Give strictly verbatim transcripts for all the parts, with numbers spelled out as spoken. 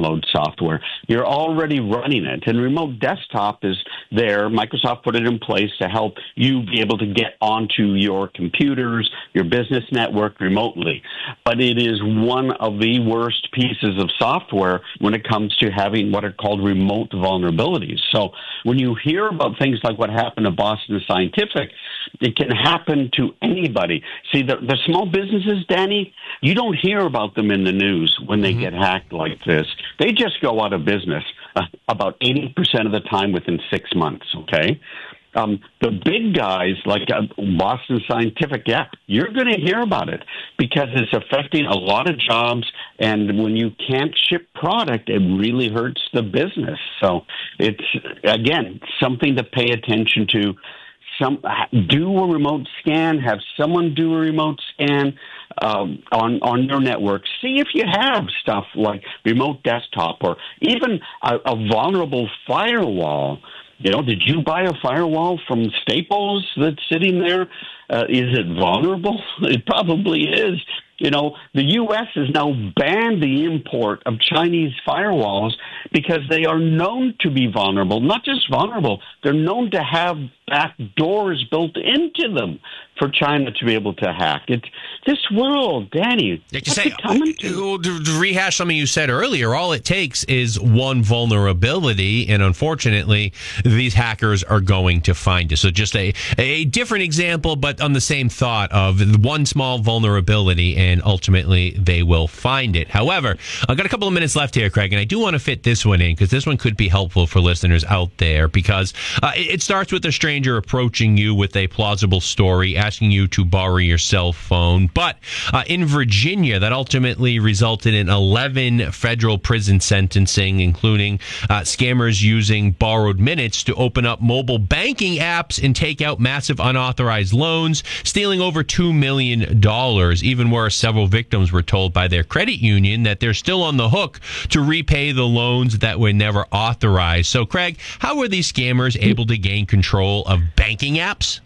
download software. You're already running it. And remote desktop is there. Microsoft put it in place to help you be able to get onto your computers, your business network remotely. But it is one of the worst pieces of software when it comes to having what are called remote vulnerabilities. So when you hear about things like what happened to Boston Scientific, it can happen to anybody. See, the, the small businesses, Danny, you don't hear about them in the news when they mm-hmm. get hacked like this. They just go out of business uh, about eighty percent of the time within six months, okay? Um, the big guys like uh, Boston Scientific, yeah, you're going to hear about it because it's affecting a lot of jobs. And when you can't ship product, it really hurts the business. So it's, again, something to pay attention to. Some do a remote scan, have someone do a remote scan um, on, on your network. See if you have stuff like remote desktop or even a, a vulnerable firewall. You know, did you buy a firewall from Staples that's sitting there? Uh, is it vulnerable? It probably is. You know, the U S has now banned the import of Chinese firewalls because they are known to be vulnerable. Not just vulnerable, they're known to have back doors built into them for China to be able to hack. It's this world, Danny. Like what's say, it coming to? To, to rehash something you said earlier, all it takes is one vulnerability, and unfortunately, these hackers are going to find it. So just a, a different example, but on the same thought of one small vulnerability, and ultimately they will find it. However, I've got a couple of minutes left here, Craig, and I do want to fit this one in because this one could be helpful for listeners out there because uh, it, it starts with a stranger approaching you with a plausible story, asking you to borrow your cell phone. But uh, in Virginia, that ultimately resulted in eleven federal prison sentencing, including uh, scammers using borrowed minutes to open up mobile banking apps and take out massive unauthorized loans, stealing over two million dollars. Even worse, several victims were told by their credit union that they're still on the hook to repay the loans that were never authorized. So, Craig, how were these scammers able to gain control of banking apps?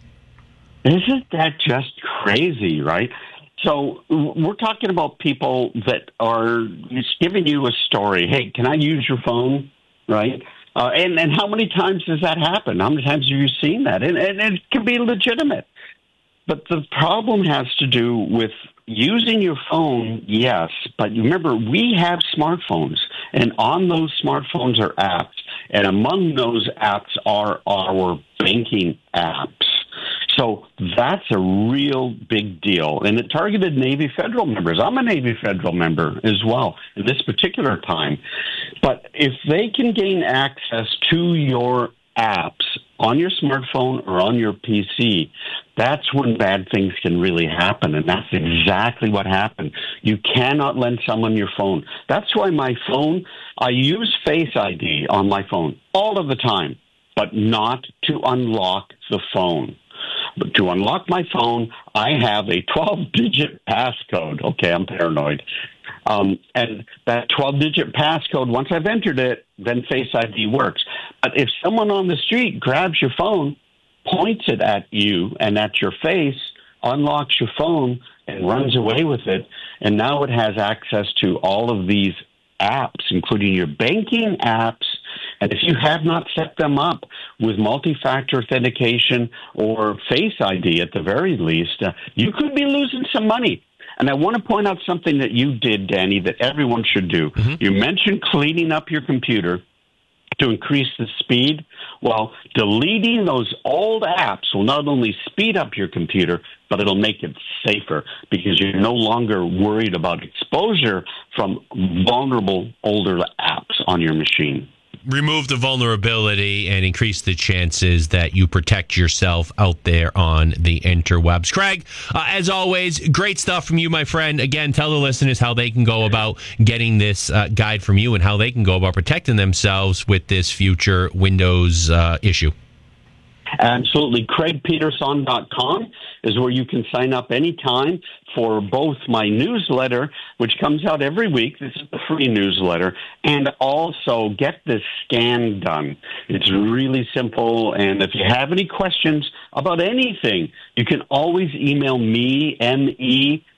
Isn't that just crazy, right? So we're talking about people that are just giving you a story. Hey, can I use your phone, right? Uh, and, and how many times does that happen? How many times have you seen that? And, and it can be legitimate. But the problem has to do with using your phone, yes. But remember, we have smartphones, and on those smartphones are apps. And among those apps are our banking apps. So that's a real big deal. And it targeted Navy Federal members. I'm a Navy Federal member as well at this particular time. But if they can gain access to your apps on your smartphone or on your P C, that's when bad things can really happen. And that's exactly what happened. You cannot lend someone your phone. That's why my phone, I use Face I D on my phone all of the time, but not to unlock the phone. But to unlock my phone, I have a twelve-digit passcode. Okay, I'm paranoid. Um, and that twelve-digit passcode, once I've entered it, then Face I D works. But if someone on the street grabs your phone, points it at you and at your face, unlocks your phone, and runs away with it, and now it has access to all of these apps, including your banking apps. And if you have not set them up with multi-factor authentication or Face I D at the very least, uh, you could be losing some money. And I want to point out something that you did, Danny, that everyone should do. Mm-hmm. You mentioned cleaning up your computer to increase the speed. Well, deleting those old apps will not only speed up your computer, but it'll make it safer because you're no longer worried about exposure from vulnerable older apps on your machine. Remove the vulnerability and increase the chances that you protect yourself out there on the interwebs. Craig, uh, as always, great stuff from you, my friend. Again, tell the listeners how they can go about getting this uh, guide from you and how they can go about protecting themselves with this future Windows uh, issue. Absolutely. Craig Peterson dot com is where you can sign up anytime for both my newsletter, which comes out every week. This is the free newsletter. And also get this scan done. It's really simple. And if you have any questions about anything, you can always email me, M E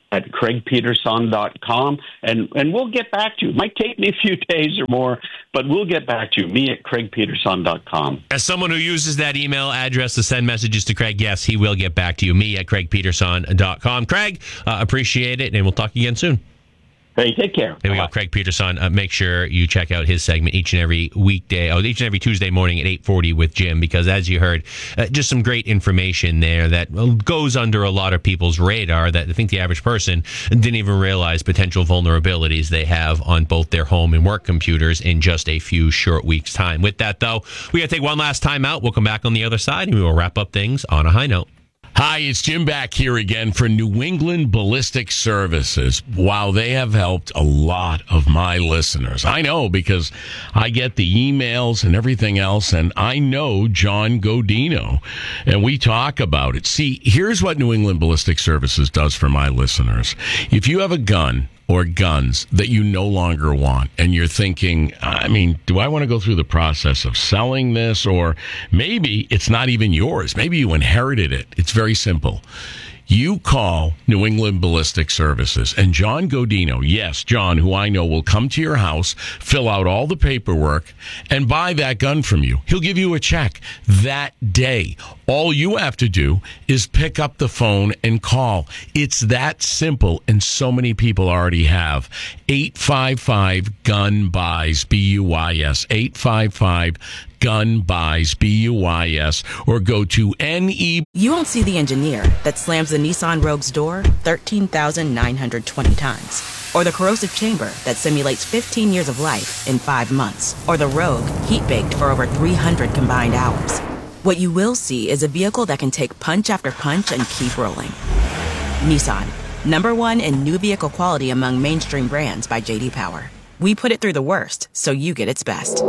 at craig peterson dot com, and, and we'll get back to you. It might take me a few days or more, but we'll get back to you. Me at craig peterson dot com. As someone who uses that email address to send messages to Craig, yes, he will get back to you. Me at craig peterson dot com. Craig, uh, appreciate it, and we'll talk again soon. Hey, take care. There we go. Craig Peterson. Uh, make sure you check out his segment each and every weekday, oh, each and every Tuesday morning at eight forty with Jim, because as you heard, uh, just some great information there that goes under a lot of people's radar that I think the average person didn't even realize potential vulnerabilities they have on both their home and work computers in just a few short weeks' time. With that, though, we got to take one last time out. We'll come back on the other side, and we will wrap up things on a high note. Hi, it's Jim back here again for New England Ballistic Services. Wow, they have helped a lot of my listeners. I know because I get the emails and everything else, and I know John Godino, and we talk about it. See, here's what New England Ballistic Services does for my listeners. If you have a gun or guns that you no longer want, and you're thinking, I mean, do I want to go through the process of selling this? Or maybe it's not even yours. Maybe you inherited it. It's very simple. You call New England Ballistic Services, and John Godino, yes, John, who I know, will come to your house, fill out all the paperwork, and buy that gun from you. He'll give you a check that day. All you have to do is pick up the phone and call. It's that simple, and so many people already have. eight five five gun buys, B U I S, eight five five gun buys, B U I S, or go to N E. You won't see the engineer that slams the Nissan Rogue's door thirteen thousand nine hundred twenty times, or the corrosive chamber that simulates fifteen years of life in five months, or the Rogue heat-baked for over three hundred combined hours. What you will see is a vehicle that can take punch after punch and keep rolling. Nissan, number one in new vehicle quality among mainstream brands by J D Power. We put it through the worst, so you get its best.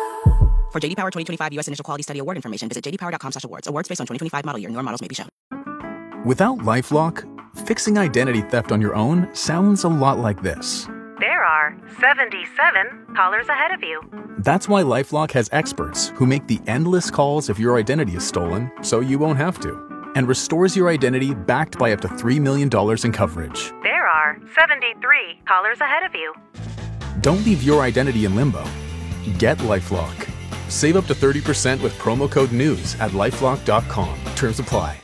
For J D Power twenty twenty-five U S Initial Quality Study Award information, visit j d power dot com slash awards. Awards based on twenty twenty-five model year. Newer models may be shown. Without LifeLock, fixing identity theft on your own sounds a lot like this. There are seventy-seven callers ahead of you. That's why LifeLock has experts who make the endless calls if your identity is stolen, so you won't have to, and restores your identity backed by up to three million dollars in coverage. There are seventy-three callers ahead of you. Don't leave your identity in limbo. Get LifeLock. Save up to thirty percent with promo code NEWS at lifelock dot com. Terms apply.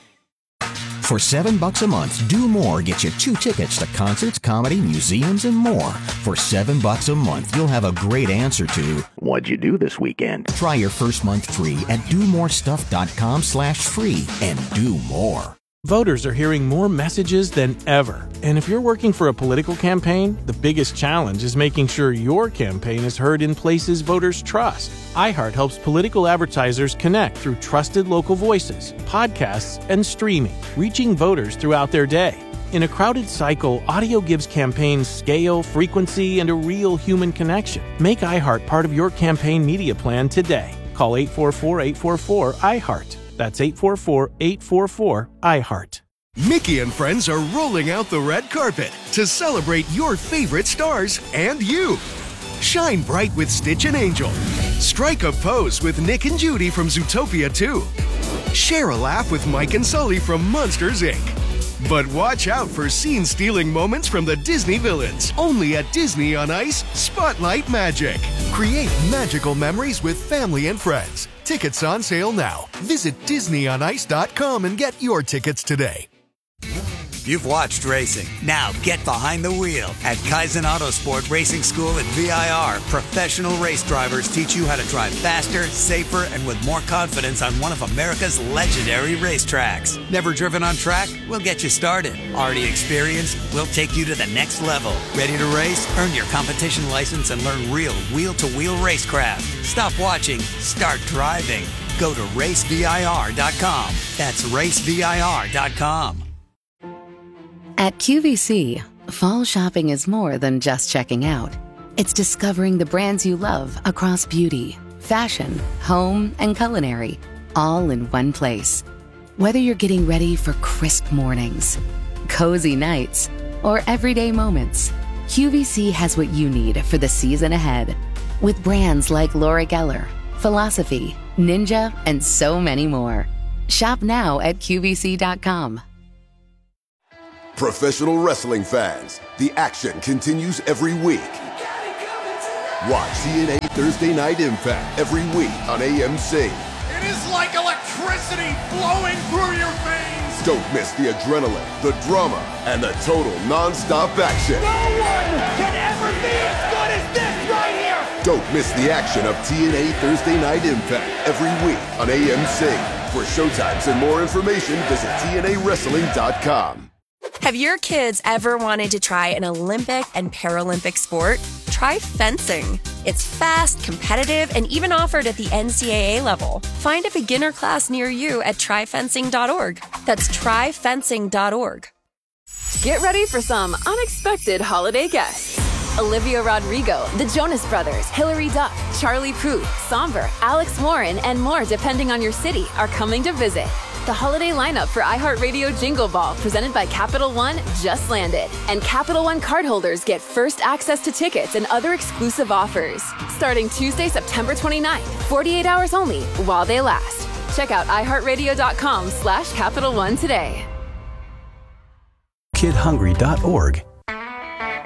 For seven bucks a month, Do More gets you two tickets to concerts, comedy, museums, and more. For seven bucks a month, you'll have a great answer to what'd you do this weekend? Try your first month free at do more stuff dot com slash free and do more. Voters are hearing more messages than ever. And if you're working for a political campaign, the biggest challenge is making sure your campaign is heard in places voters trust. iHeart helps political advertisers connect through trusted local voices, podcasts, and streaming, reaching voters throughout their day. In a crowded cycle, audio gives campaigns scale, frequency, and a real human connection. Make iHeart part of your campaign media plan today. Call eight four four, eight four four, I heart. That's eight four four, eight four four, I heart. Mickey and friends are rolling out the red carpet to celebrate your favorite stars and you. Shine bright with Stitch and Angel. Strike a pose with Nick and Judy from Zootopia two. Share a laugh with Mike and Sully from Monsters, Incorporated. But watch out for scene-stealing moments from the Disney villains. Only at Disney on Ice, Spotlight Magic. Create magical memories with family and friends. Tickets on sale now. Visit disney on ice dot com and get your tickets today. You've watched racing. Now get behind the wheel. At Kaizen Autosport Racing School at V I R, professional race drivers teach you how to drive faster, safer, and with more confidence on one of America's legendary racetracks. Never driven on track? We'll get you started. Already experienced? We'll take you to the next level. Ready to race? Earn your competition license and learn real wheel-to-wheel racecraft. Stop watching. Start driving. Go to race V I R dot com. That's race V I R dot com. At Q V C, fall shopping is more than just checking out. It's discovering the brands you love across beauty, fashion, home, and culinary, all in one place. Whether you're getting ready for crisp mornings, cozy nights, or everyday moments, Q V C has what you need for the season ahead. With brands like Laura Geller, Philosophy, Ninja, and so many more. Shop now at Q V C dot com. Professional wrestling fans, the action continues every week. Watch T N A Thursday Night Impact every week on A M C. It is like electricity flowing through your veins. Don't miss the adrenaline, the drama, and the total non-stop action. No one can ever be as good as this right here. Don't miss the action of T N A Thursday Night Impact every week on A M C. For showtimes and more information, visit T N A wrestling dot com. Have your kids ever wanted to try an Olympic and Paralympic sport? Try fencing. It's fast, competitive, and even offered at the N C double A level. Find a beginner class near you at try fencing dot org. That's try fencing dot org. Get ready for some unexpected holiday guests. Olivia Rodrigo, the Jonas Brothers, Hilary Duff, Charlie Puth, Somber, Alex Warren, and more depending on your city are coming to visit. The holiday lineup for iHeartRadio Jingle Ball, presented by Capital One, just landed. And Capital One cardholders get first access to tickets and other exclusive offers. Starting Tuesday, September twenty-ninth, forty-eight hours only, while they last. Check out iHeartRadio.com slash Capital One today. kid hungry dot org